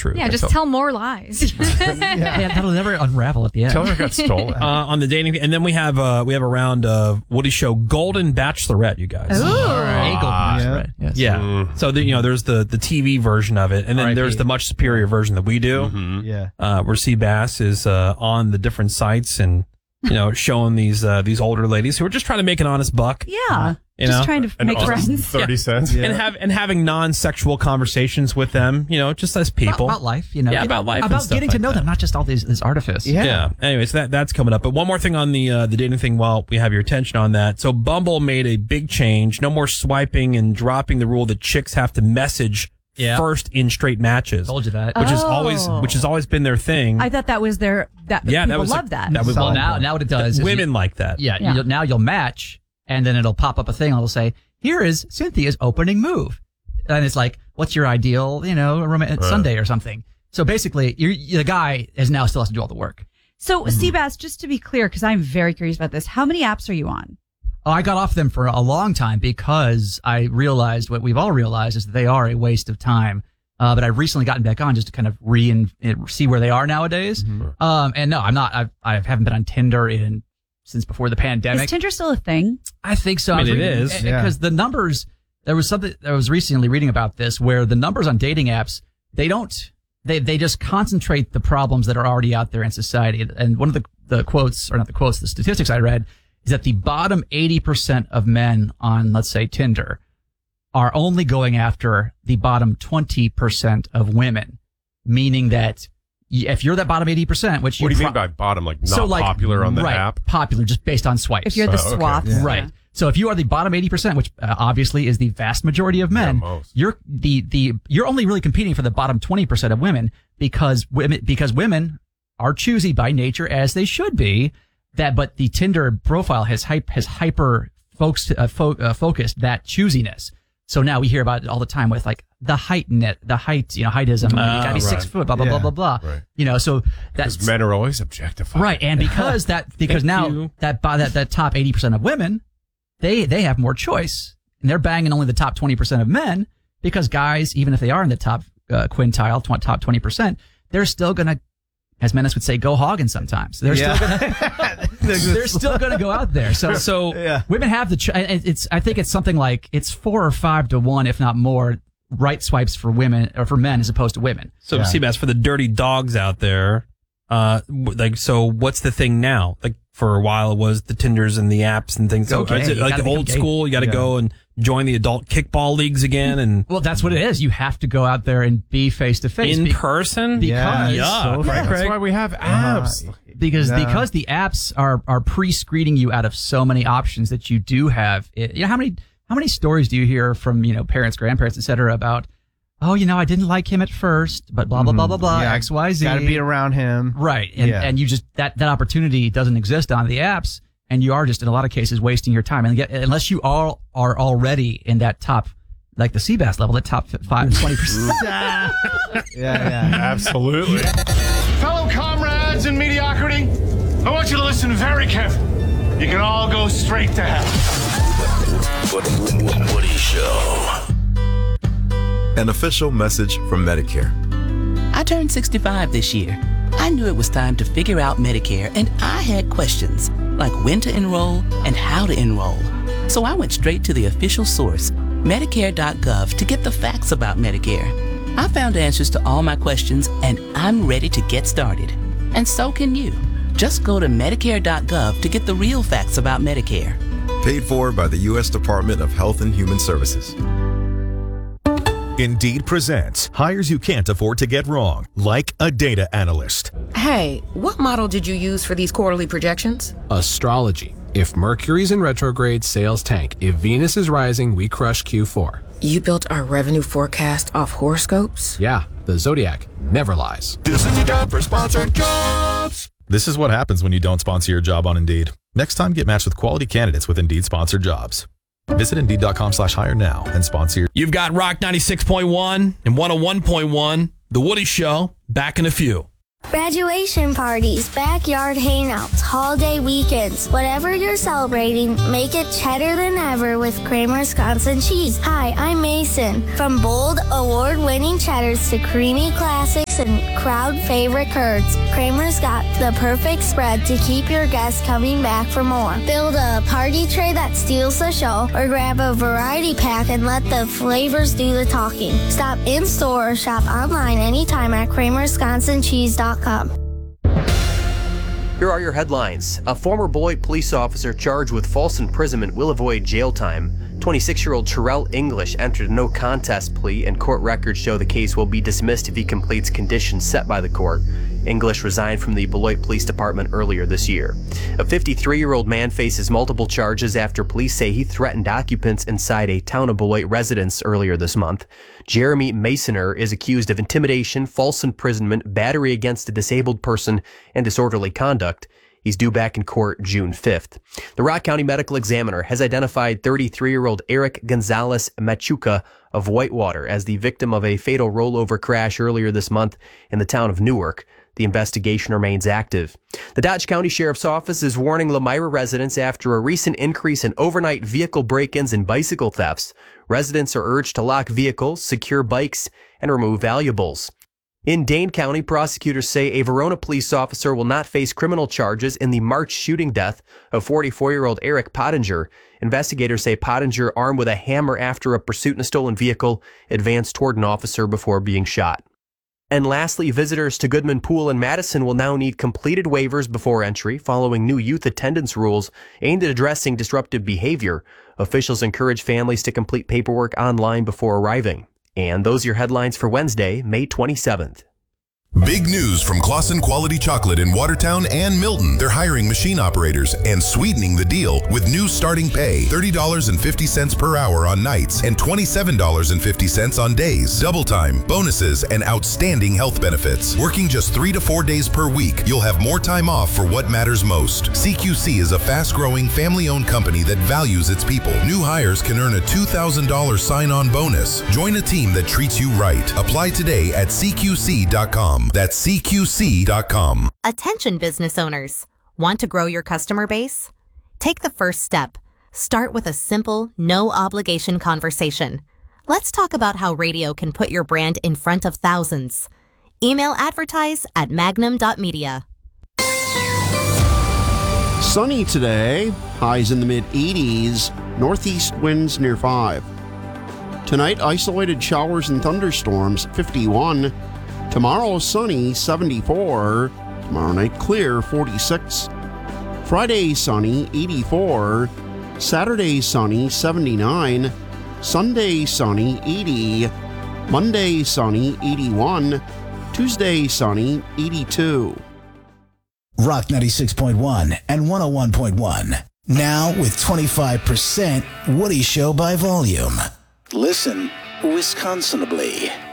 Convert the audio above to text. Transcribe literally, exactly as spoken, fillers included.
true. Yeah, just tell more lies. yeah. yeah, that'll never unravel at the end. Tell her it got stolen. uh, on the dating, and then we have uh, we have a round of Woody Show Golden Bachelorette, you guys. Ooh. All right. Golden Ah, Bachelorette. Yes. Yeah. Mm. So the, you know, there's the the T V version of it, and then R I P there's the much superior version that we do, Mm-hmm. Yeah. uh, where Seabass is uh, on the different sites and you know showing these uh, these older ladies who are just trying to make an honest buck. Yeah. You just know? trying to And make honest friends. thirty cents. And have and having non-sexual conversations with them, you know, just as people. About, about life, you know. Yeah, about life and About stuff getting to like know that. them, not just all these this artifice. Yeah. Yeah. Anyways, that that's coming up. But one more thing on the uh, the dating thing while we have your attention on that. So Bumble made a big change. No more swiping and dropping the rule that chicks have to message Yeah. first in straight matches. Told you that. Which has always Oh. which has always been their thing. I thought that was their that Yeah, that people was love a- that. that was well, Solid now, point. now what it does is Women you- like that. yeah, Yeah. You'll, now you'll match, and then it'll pop up a thing. It'll say, "Here is Cynthia's opening move," and it's like, "What's your ideal, you know, romantic Sunday or something?" So basically, you're, the guy is now still has to do all the work. So, Seabass, just to be clear, because I'm very curious about this, how many apps are you on? Oh, I got off them for a long time because I realized what we've all realized is that they are a waste of time. Uh, but I've recently gotten back on just to kind of re and see where they are nowadays. Mm-hmm. Um, and no, I'm not. I've, I haven't been on Tinder in since before the pandemic. Is Tinder still a thing? I think so. I mean, was it reading- is, eh, yeah. because the numbers. There was something I was recently reading about this, where the numbers on dating apps they don't they they just concentrate the problems that are already out there in society. And one of the the quotes, or not the quotes, the statistics I read is that the bottom eighty percent of men on, let's say, Tinder are only going after the bottom twenty percent of women, meaning that y- if you're that bottom eighty percent, which What do you you pro- mean by bottom? Like not so like popular on the right, app? popular just based on swipes. If you're the Oh, okay. swath. Yeah. Right. So if you are the bottom eighty percent, which uh, obviously is the vast majority of men, Yeah, most. you're the, the, you're only really competing for the bottom twenty percent of women because women, because women are choosy by nature, as they should be. That, but the Tinder profile has hype, has hyper folks, uh, fo- uh, focused that choosiness. So now we hear about it all the time with like the height net, the height, you know, heightism. you Ah, gotta be six right. foot, blah, blah, Yeah. blah, blah, blah. Right. You know, so that's, Because men are always objectified. right, and because that because Thank now you. that by that that top eighty percent of women, they they have more choice, and they're banging only the top twenty percent of men because guys, even if they are in the top uh, quintile, tw- top twenty percent, they're still gonna, as Menace would say, go hogging sometimes. They're Yeah. still gonna they're still gonna go out there. So So Yeah. women have the ch- and it's I think it's something like it's four or five to one, if not more, right swipes for women or for men as opposed to women. So, Yeah. Seabass, for the dirty dogs out there, uh, w- like, so what's the thing now? Like, for a while it was the Tinders and the apps and things. So, Okay, is it you like gotta the become old gay. school? You got to Yeah. go and join the adult kickball leagues again and Well, that's what it is. You have to go out there and be face to face. in Be- person? Yeah, Because- Yuck. so Right, fast. That's Craig? why we have apps. Uh, because Yeah. because the apps are are pre-screening you out of so many options that you do have. It, you know how many how many stories do you hear from, you know, parents, grandparents, et cetera about, oh, you know, I didn't like him at first, but blah blah blah blah blah Yeah, X Y Z. Gotta be around him. Right, and Yeah. and you just that that opportunity doesn't exist on the apps, and you are just in a lot of cases wasting your time. And get, unless you all are already in that top, like the Seabass level, that top five twenty percent. Yeah, yeah. Absolutely. Fellow comrades in mediocrity, I want you to listen very carefully. You can all go straight to hell. Woody Show. An official message from Medicare. I turned sixty-five this year. I knew it was time to figure out Medicare, and I had questions, like when to enroll and how to enroll. So I went straight to the official source, Medicare dot gov, to get the facts about Medicare. I found answers to all my questions, and I'm ready to get started. And so can you. Just go to Medicare dot gov to get the real facts about Medicare. Paid for by the U S Department of Health and Human Services. Indeed presents hires you can't afford to get wrong, like a data analyst. Hey, what model did you use for these quarterly projections? Astrology. If Mercury's in retrograde, sales tank. If Venus is rising, we crush Q four. You built our revenue forecast off horoscopes? Yeah, the Zodiac never lies. This is your time for sponsored jobs. This is what happens when you don't sponsor your job on Indeed. Next time, get matched with quality candidates with Indeed sponsored jobs. Visit Indeed.com slash hire now and sponsor your... You've got Rock ninety-six point one and one oh one point one, The Woody Show, back in a few. Graduation parties, backyard hangouts, holiday weekends, whatever you're celebrating, make it cheddar than ever with Kramer Wisconsin cheese. Hi, I'm Mason. From bold, award-winning cheddars to creamy classics, steaks, and crowd favorite curds, Kramer's got the perfect spread to keep your guests coming back for more. Build a party tray that steals the show, or grab a variety pack and let the flavors do the talking. Stop in store or shop online anytime at kramer wisconsin cheese dot com. Here are your headlines. A former Beloit police officer charged with false imprisonment will avoid jail time. twenty-six-year-old Terrell English entered a no contest plea, and court records show the case will be dismissed if he completes conditions set by the court. English resigned from the Beloit Police Department earlier this year. A fifty-three-year-old man faces multiple charges after police say he threatened occupants inside a town of Beloit residence earlier this month. Jeremy Masoner is accused of intimidation, false imprisonment, battery against a disabled person, and disorderly conduct. He's due back in court June fifth. The Rock County Medical Examiner has identified thirty-three-year-old Eric Gonzalez Machuca of Whitewater as the victim of a fatal rollover crash earlier this month in the town of Newark. The investigation remains active. The Dodge County Sheriff's Office is warning Lamira residents after a recent increase in overnight vehicle break-ins and bicycle thefts. Residents are urged to lock vehicles, secure bikes, and remove valuables. In Dane County, prosecutors say a Verona police officer will not face criminal charges in the March shooting death of forty-four-year-old Eric Pottinger. Investigators say Pottinger, armed with a hammer after a pursuit in a stolen vehicle, advanced toward an officer before being shot. And lastly, visitors to Goodman Pool in Madison will now need completed waivers before entry following new youth attendance rules aimed at addressing disruptive behavior. Officials encourage families to complete paperwork online before arriving. And those are your headlines for Wednesday, May twenty-seventh. Big news from Claussen Quality Chocolate in Watertown and Milton. They're hiring machine operators and sweetening the deal with new starting pay. thirty dollars and fifty cents per hour on nights and twenty-seven dollars and fifty cents on days. Double time, bonuses, and outstanding health benefits. Working just three to four days per week, you'll have more time off for what matters most. C Q C is a fast-growing, family-owned company that values its people. New hires can earn a two thousand dollars sign-on bonus. Join a team that treats you right. Apply today at C Q C dot com. That's C Q C dot com. Attention business owners. Want to grow your customer base? Take the first step. Start with a simple, no-obligation conversation. Let's talk about how radio can put your brand in front of thousands. Email advertise at magnum dot media. Sunny today, highs in the mid eighties, northeast winds near five. Tonight, isolated showers and thunderstorms, fifty-one. Tomorrow, sunny, seventy-four. Tomorrow night, clear, forty-six. Friday, sunny, eighty-four. Saturday, sunny, seventy-nine. Sunday, sunny, eighty. Monday, sunny, eighty-one. Tuesday, sunny, eighty-two. Rock ninety-six point one and one oh one point one. Now with twenty-five percent Woody Show by volume. Listen Wisconsinably.